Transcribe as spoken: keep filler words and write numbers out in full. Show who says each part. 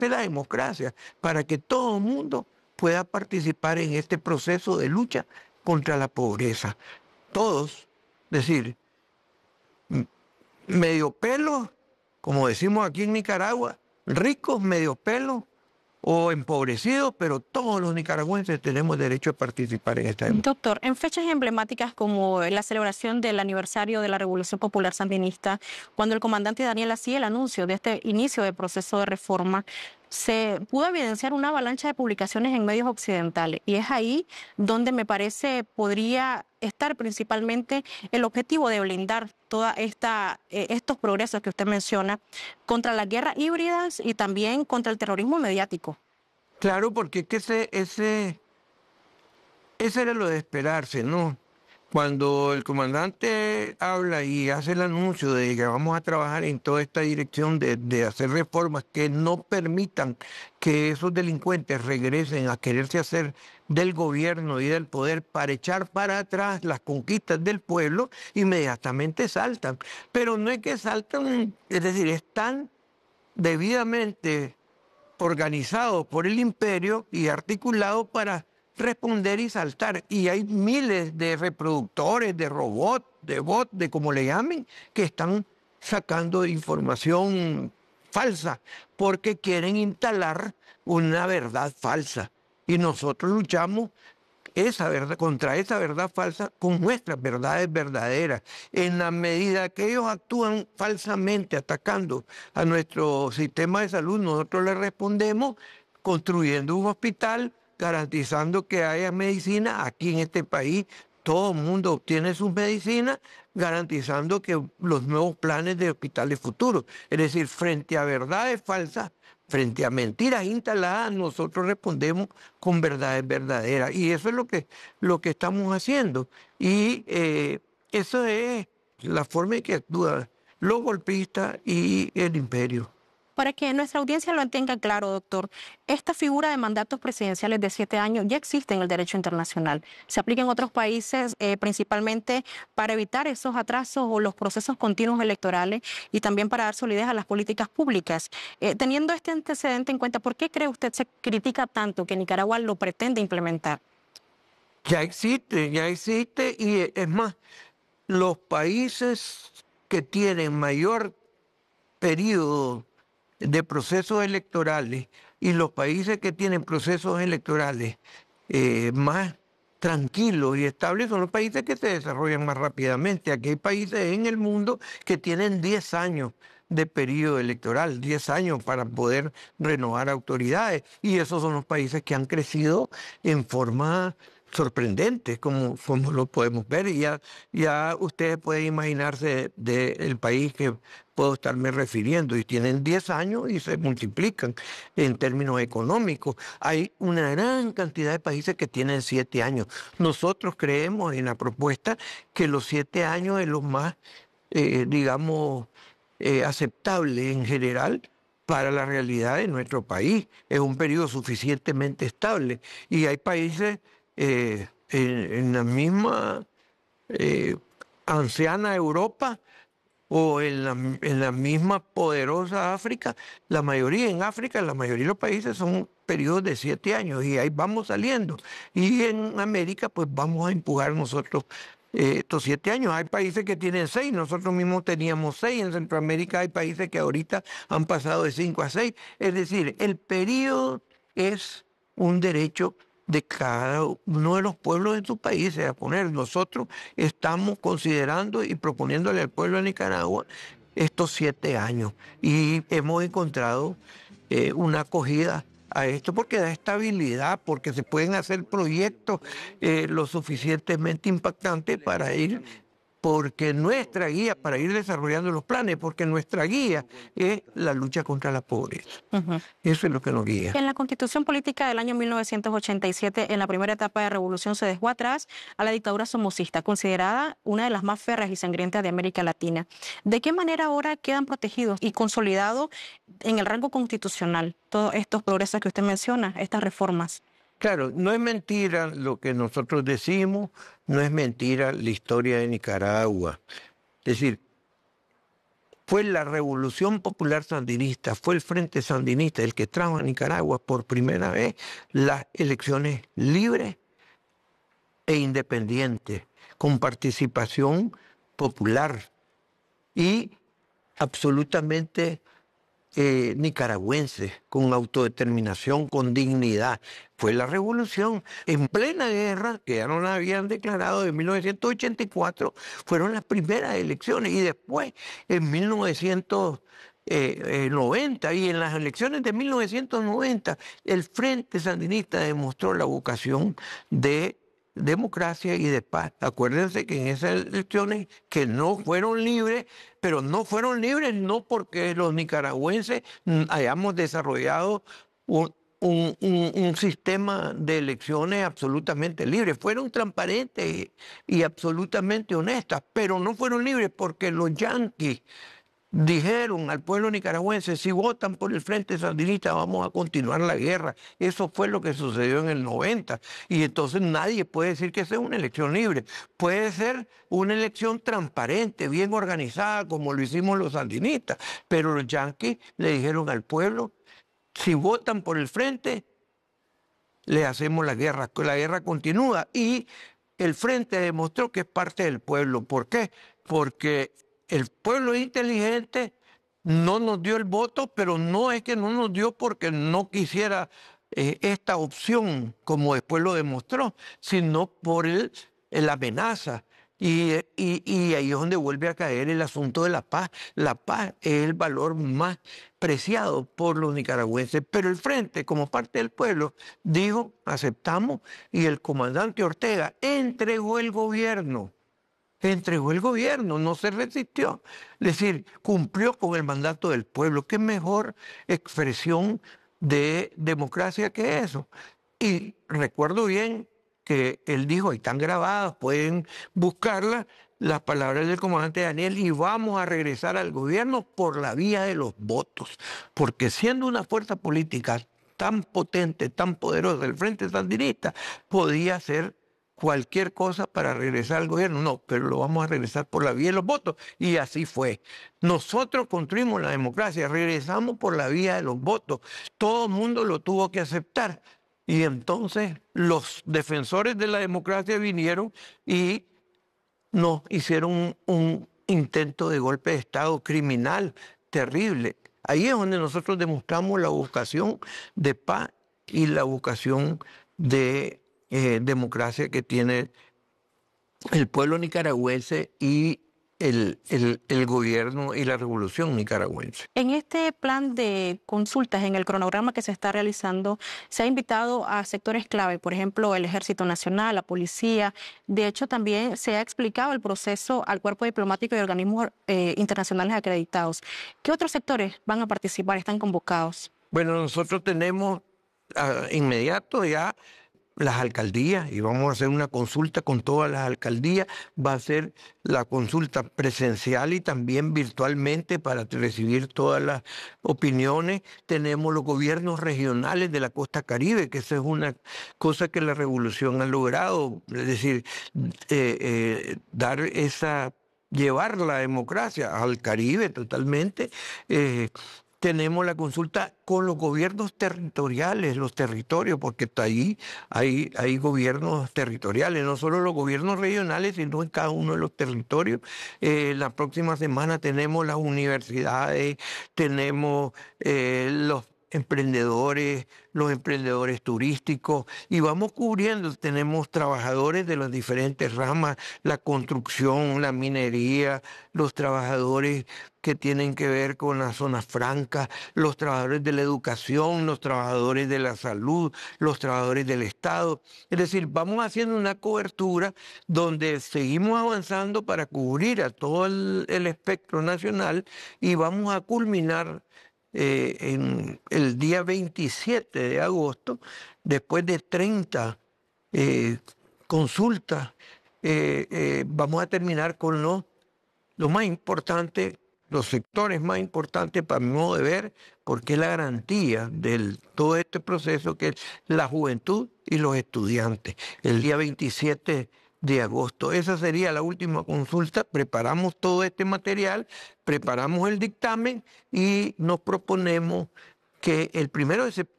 Speaker 1: de la democracia, para que todo el mundo pueda participar en este proceso de lucha contra la pobreza. Todos, es decir, medio pelo, como decimos aquí en Nicaragua, ricos, medio pelo o empobrecidos, pero todos los nicaragüenses tenemos derecho a participar en esta democracia.
Speaker 2: Doctor, en fechas emblemáticas como la celebración del aniversario de la Revolución Popular Sandinista, cuando el comandante Daniel hacía el anuncio de este inicio de proceso de reforma, se pudo evidenciar una avalancha de publicaciones en medios occidentales, y es ahí donde me parece podría estar principalmente el objetivo de blindar todos eh, estos progresos que usted menciona contra las guerras híbridas y también contra el terrorismo mediático.
Speaker 1: Claro, porque que ese, ese, ese era lo de esperarse, ¿no? Cuando el comandante habla y hace el anuncio de que vamos a trabajar en toda esta dirección de, de hacer reformas que no permitan que esos delincuentes regresen a quererse hacer del gobierno y del poder para echar para atrás las conquistas del pueblo, inmediatamente saltan. Pero no es que saltan, es decir, están debidamente organizados por el imperio y articulados para responder y saltar. Y hay miles de reproductores, de robots, de bots, de como le llamen, que están sacando información falsa porque quieren instalar una verdad falsa. Y nosotros luchamos esa verdad, contra esa verdad falsa con nuestras verdades verdaderas. En la medida que ellos actúan falsamente atacando a nuestro sistema de salud, nosotros les respondemos construyendo un hospital, garantizando que haya medicina. Aquí en este país todo el mundo obtiene sus medicinas, garantizando que los nuevos planes de hospitales futuros, es decir, frente a verdades falsas, frente a mentiras instaladas, nosotros respondemos con verdades verdaderas. Y eso es lo que, lo que estamos haciendo. Y eh, eso es la forma en que actúan los golpistas y el imperio.
Speaker 2: Para que nuestra audiencia lo tenga claro, doctor, esta figura de mandatos presidenciales de siete años ya existe en el derecho internacional. Se aplica en otros países eh, principalmente para evitar esos atrasos o los procesos continuos electorales y también para dar solidez a las políticas públicas. Eh, teniendo este antecedente en cuenta, ¿por qué cree usted se critica tanto que Nicaragua lo pretende implementar?
Speaker 1: Ya existe, ya existe, y es más, los países que tienen mayor periodo de procesos electorales y los países que tienen procesos electorales eh, más tranquilos y estables son los países que se desarrollan más rápidamente. Aquí hay países en el mundo que tienen diez años de periodo electoral, diez años para poder renovar autoridades, y esos son los países que han crecido en forma sorprendente, como, como lo podemos ver, y ya, ya ustedes pueden imaginarse del de país que puedo estarme refiriendo, y tienen diez años y se multiplican en términos económicos. Hay una gran cantidad de países que tienen siete años. Nosotros creemos en la propuesta que los siete años es lo más, eh, digamos, eh, aceptable en general para la realidad de nuestro país. Es un periodo suficientemente estable, y hay países Eh, en, en la misma eh, anciana Europa o en la, en la misma poderosa África. La mayoría en África, la mayoría de los países son periodos de siete años y ahí vamos saliendo. Y en América pues vamos a empujar nosotros eh, estos siete años. Hay países que tienen seis, nosotros mismos teníamos seis. En Centroamérica hay países que ahorita han pasado de cinco a seis. Es decir, el periodo es un derecho de cada uno de los pueblos de sus países a poner. Nosotros estamos considerando y proponiéndole al pueblo de Nicaragua estos siete años, y hemos encontrado eh, una acogida a esto porque da estabilidad, porque se pueden hacer proyectos eh, lo suficientemente impactantes para ir, porque nuestra guía, para ir desarrollando los planes, porque nuestra guía es la lucha contra la pobreza. Uh-huh. Eso es lo que nos guía.
Speaker 2: En la Constitución Política del año mil novecientos ochenta y siete, en la primera etapa de revolución, se dejó atrás a la dictadura somocista, considerada una de las más férreas y sangrientas de América Latina. ¿De qué manera ahora quedan protegidos y consolidados en el rango constitucional todos estos progresos que usted menciona, estas reformas?
Speaker 1: Claro, no es mentira lo que nosotros decimos, no es mentira la historia de Nicaragua. Es decir, fue la Revolución Popular Sandinista, fue el Frente Sandinista el que trajo a Nicaragua por primera vez las elecciones libres e independientes, con participación popular y absolutamente eh, nicaragüense, con autodeterminación, con dignidad. Fue la revolución en plena guerra, que ya no la habían declarado en mil novecientos ochenta y cuatro, fueron las primeras elecciones y después en mil novecientos noventa y en las elecciones de mil novecientos noventa el Frente Sandinista demostró la vocación de democracia y de paz. Acuérdense que en esas elecciones que no fueron libres, pero no fueron libres no porque los nicaragüenses hayamos desarrollado un, un, un, un sistema de elecciones absolutamente libre. Fueron transparentes y, y absolutamente honestas, pero no fueron libres porque los yanquis dijeron al pueblo nicaragüense: si votan por el Frente Sandinista vamos a continuar la guerra. Eso fue lo que sucedió en el noventa. Y entonces nadie puede decir que sea una elección libre. Puede ser una elección transparente, bien organizada, como lo hicimos los sandinistas. Pero los yanquis le dijeron al pueblo: si votan por el Frente, le hacemos la guerra. La guerra continúa. Y el Frente demostró que es parte del pueblo. ¿Por qué? Porque el pueblo inteligente no nos dio el voto, pero no es que no nos dio porque no quisiera eh, esta opción, como después lo demostró, sino por el, la amenaza. Y, y, y ahí es donde vuelve a caer el asunto de la paz. La paz es el valor más preciado por los nicaragüenses. Pero el Frente, como parte del pueblo, dijo: aceptamos, y el comandante Ortega entregó el gobierno. Entregó el gobierno, no se resistió. Es decir, cumplió con el mandato del pueblo. ¿Qué mejor expresión de democracia que eso? Y recuerdo bien que él dijo, ahí están grabadas, pueden buscarlas, las palabras del comandante Daniel: y vamos a regresar al gobierno por la vía de los votos. Porque siendo una fuerza política tan potente, tan poderosa, el Frente Sandinista podía ser cualquier cosa para regresar al gobierno. No, pero lo vamos a regresar por la vía de los votos. Y así fue. Nosotros construimos la democracia, regresamos por la vía de los votos. Todo el mundo lo tuvo que aceptar. Y entonces los defensores de la democracia vinieron y nos hicieron un, un intento de golpe de Estado criminal, terrible. Ahí es donde nosotros demostramos la vocación de paz y la vocación de Eh, democracia que tiene el pueblo nicaragüense y el, el, el gobierno y la revolución nicaragüense.
Speaker 2: En este plan de consultas, en el cronograma que se está realizando, se ha invitado a sectores clave, por ejemplo, el Ejército Nacional, la Policía. De hecho, también se ha explicado el proceso al cuerpo diplomático y organismos eh, internacionales acreditados. ¿Qué otros sectores van a participar, están convocados?
Speaker 1: Bueno, nosotros tenemos uh, inmediato ya las alcaldías, y vamos a hacer una consulta con todas las alcaldías. Va a ser la consulta presencial y también virtualmente para recibir todas las opiniones. Tenemos los gobiernos regionales de la costa Caribe, que esa es una cosa que la revolución ha logrado, es decir, eh, eh, dar esa, llevar la democracia al Caribe totalmente. Eh, Tenemos la consulta con los gobiernos territoriales, los territorios, porque está ahí hay, hay gobiernos territoriales, no solo los gobiernos regionales, sino en cada uno de los territorios. Eh, la próxima semana tenemos las universidades, tenemos eh, los emprendedores, los emprendedores turísticos, y vamos cubriendo. Tenemos trabajadores de las diferentes ramas, la construcción, la minería, los trabajadores que tienen que ver con las zonas francas, los trabajadores de la educación, los trabajadores de la salud, los trabajadores del Estado. Es decir, vamos haciendo una cobertura donde seguimos avanzando para cubrir a todo el, el espectro nacional, y vamos a culminar Eh, en el día veintisiete de agosto, después de treinta eh, consultas, eh, eh, vamos a terminar con lo, lo más importante, los sectores más importantes para mi modo de ver, porque es la garantía de todo este proceso, que es la juventud y los estudiantes. El día veintisiete de agosto. Esa sería la última consulta. Preparamos todo este material, preparamos el dictamen y nos proponemos que el primero de septiembre